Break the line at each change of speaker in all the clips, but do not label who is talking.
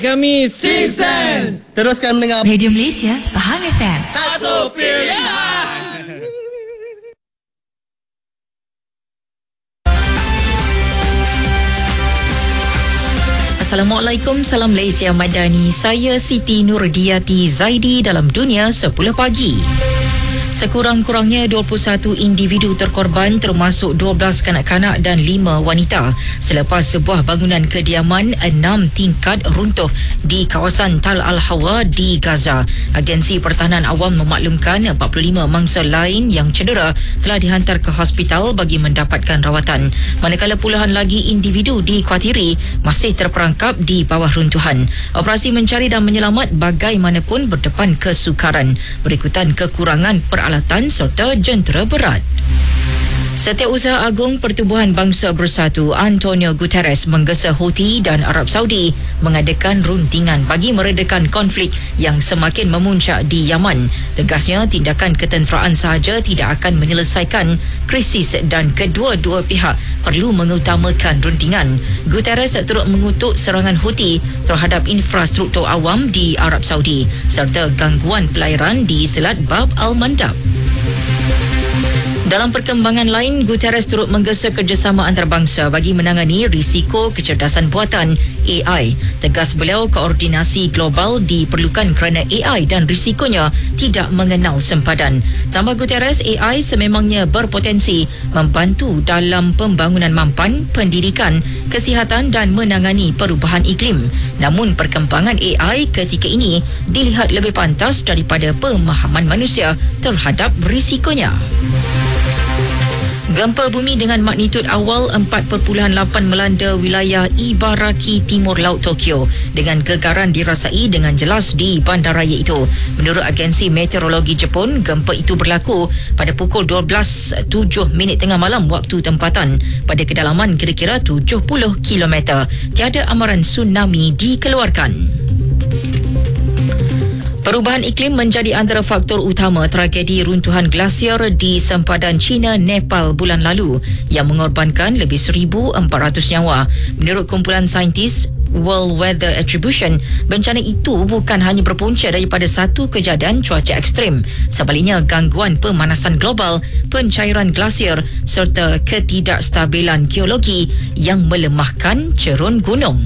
Kami Six Sense.
Teruskan mendengar
Radio Malaysia, Pahang FM.
Satu pilihan.
Assalamualaikum, salam Malaysia Madani. Saya Siti Nurdiati Zaidi dalam Dunia 10 Pagi. Sekurang-kurangnya 21 individu terkorban termasuk 12 kanak-kanak dan 5 wanita selepas sebuah bangunan kediaman 6 tingkat runtuh di kawasan Tal Al-Hawa di Gaza. Agensi Pertahanan Awam memaklumkan 45 mangsa lain yang cedera telah dihantar ke hospital bagi mendapatkan rawatan, manakala puluhan lagi individu dikuatiri masih terperangkap di bawah runtuhan. Operasi mencari dan menyelamat bagaimanapun berdepan kesukaran berikutan kekurangan peralatan serta jentera berat. Setiausaha Agung Pertubuhan Bangsa Bersatu Antonio Guterres menggesa Houthi dan Arab Saudi mengadakan rundingan bagi meredakan konflik yang semakin memuncak di Yaman. Tegasnya, tindakan ketenteraan sahaja tidak akan menyelesaikan krisis dan kedua-dua pihak perlu mengutamakan rundingan. Guterres turut mengutuk serangan Houthi terhadap infrastruktur awam di Arab Saudi serta gangguan pelayaran di Selat Bab Al-Mandab. Dalam perkembangan lain, Guterres turut menggesa kerjasama antarabangsa bagi menangani risiko kecerdasan buatan AI. Tegas beliau, koordinasi global diperlukan kerana AI dan risikonya tidak mengenal sempadan. Tambah Guterres, AI sememangnya berpotensi membantu dalam pembangunan mampan, pendidikan, kesihatan dan menangani perubahan iklim. Namun perkembangan AI ketika ini dilihat lebih pantas daripada pemahaman manusia terhadap risikonya. Gempa bumi dengan magnitud awal 4.8 melanda wilayah Ibaraki Timur Laut Tokyo dengan gegaran dirasai dengan jelas di bandaraya itu. Menurut agensi meteorologi Jepun, gempa itu berlaku pada pukul 12.07 tengah malam waktu tempatan pada kedalaman kira-kira 70 km. Tiada amaran tsunami dikeluarkan. Perubahan iklim menjadi antara faktor utama tragedi runtuhan glasier di sempadan China Nepal bulan lalu yang mengorbankan lebih 1,400 nyawa. Menurut kumpulan saintis World Weather Attribution, bencana itu bukan hanya berpunca daripada satu kejadian cuaca ekstrim. Sebaliknya, gangguan pemanasan global, pencairan glasier serta ketidakstabilan geologi yang melemahkan cerun gunung.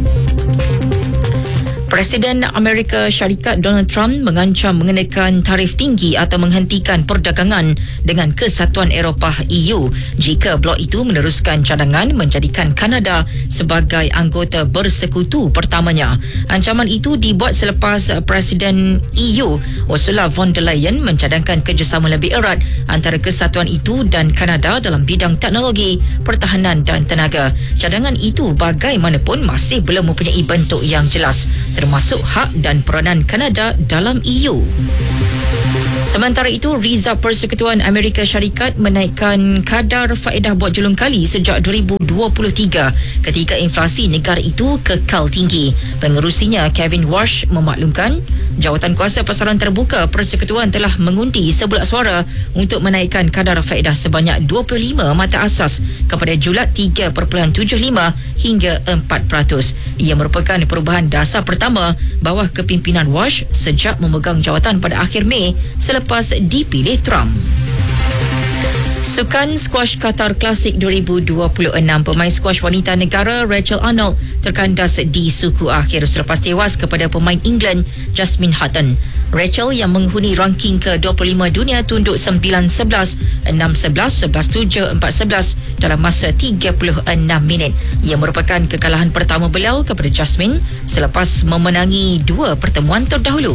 Presiden Amerika Syarikat Donald Trump mengancam mengenakan tarif tinggi atau menghentikan perdagangan dengan Kesatuan Eropah EU jika blok itu meneruskan cadangan menjadikan Kanada sebagai anggota bersekutu pertamanya. Ancaman itu dibuat selepas Presiden EU Ursula von der Leyen mencadangkan kerjasama lebih erat antara kesatuan itu dan Kanada dalam bidang teknologi, pertahanan dan tenaga. Cadangan itu bagaimanapun masih belum mempunyai bentuk yang jelas, termasuk hak dan peranan Kanada dalam EU. Sementara itu, Rizab Persekutuan Amerika Syarikat menaikkan kadar faedah buat julung kali sejak 2023 ketika inflasi negara itu kekal tinggi. Pengerusinya Kevin Walsh memaklumkan jawatan kuasa pasaran terbuka Persekutuan telah mengundi sebulat suara untuk menaikkan kadar faedah sebanyak 25 mata asas kepada julat 3.75 hingga 4%. Ia merupakan perubahan dasar pertama bawah kepimpinan Walsh sejak memegang jawatan pada akhir Mei selepas dipilih Trump. Sukan Squash Qatar Classic 2026, pemain squash wanita negara Rachel Arnold terkandas di suku akhir selepas tewas kepada pemain England Jasmine Hutton. Rachel yang menghuni ranking ke-25 dunia tunduk 9-11, 6-11, 11-7, 4-11 dalam masa 36 minit. Ia merupakan kekalahan pertama beliau kepada Jasmine selepas memenangi 2 pertemuan terdahulu.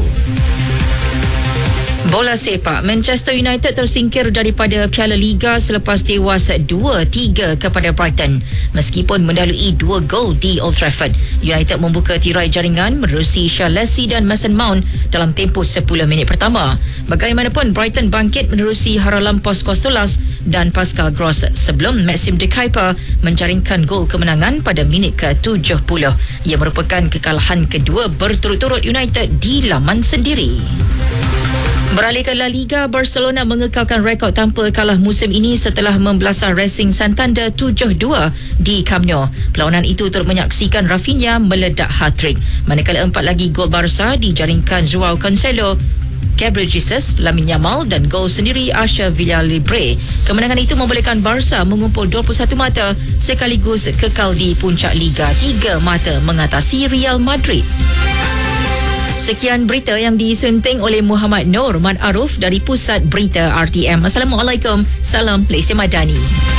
Bola sepak, Manchester United tersingkir daripada Piala Liga selepas tewas 2-3 kepada Brighton. Meskipun mendahului 2 gol di Old Trafford, United membuka tirai jaringan menerusi Shaughnessy dan Mason Mount dalam tempoh 10 minit pertama. Bagaimanapun, Brighton bangkit menerusi Haralambos Costolas dan Pascal Gross sebelum Maxime de Kuyper menjaringkan gol kemenangan pada minit ke-70. Ia merupakan kekalahan kedua berturut-turut United di laman sendiri. Beralih ke La Liga, Barcelona mengekalkan rekod tanpa kalah musim ini setelah membelasah Racing Santander 7-2 di Camp Nou. Perlawanan itu turut menyaksikan Rafinha meledak hat-trick. Manakala 4 lagi gol Barca dijaringkan Joao Cancelo, Gabriel Jesus, Lamine Yamal dan gol sendiri Ashraf Villalibre. Kemenangan itu membolehkan Barca mengumpul 21 mata sekaligus kekal di puncak Liga, 3 mata mengatasi Real Madrid. Sekian berita yang disunting oleh Muhammad Nur Mat Aruf dari Pusat Berita RTM. Assalamualaikum. Salam Malaysia Madani.